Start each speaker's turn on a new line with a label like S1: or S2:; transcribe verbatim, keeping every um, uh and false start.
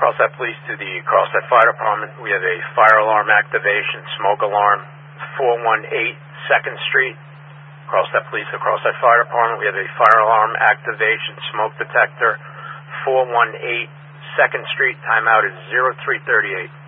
S1: Carlsbad Police to the Carlsbad Fire Department. We have a fire alarm activation, smoke alarm, four one eight second Street. Carlsbad Police to Carlsbad Fire Department. We have a fire alarm activation, smoke detector, four one eight second Street. Timeout is zero three thirty-eight.